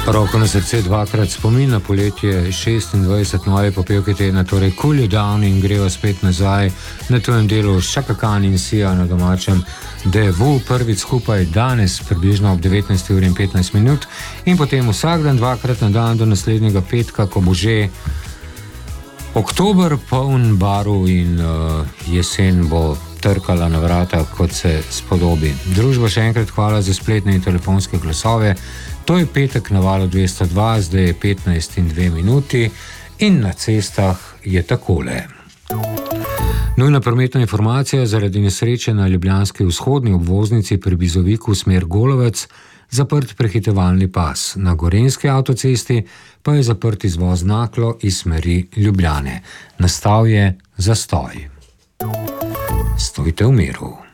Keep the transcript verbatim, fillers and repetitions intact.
Roko na srce dvakrat spomin na poletje, šestindvajset nove popevke tedna, torej Cool You Down in greva spet nazaj na tujem delu Chaka Khan in Sia na domačem Devu, prvič skupaj danes približno ob devetnajsti uri in petnajst minut in potem vsak dan dvakrat na dan do naslednjega petka, ko bo že oktober poln barv in uh, jesen bo trkala na vrata, kot se spodobi. Družba, še enkrat hvala za spletne in telefonske glasove. To je petek na valu dvesto dva, zdaj je petnajst in dve minuti in na cestah je takole. Nujna prometna informacija: zaradi nesreče na ljubljanski vzhodni obvoznici pri Bizoviku smer Golovec zaprt prehitevalni pas. Na gorenjski avtocesti pa je zaprt izvoz Naklo iz smeri Ljubljane. Nastal je zastoj. Stojte v miru.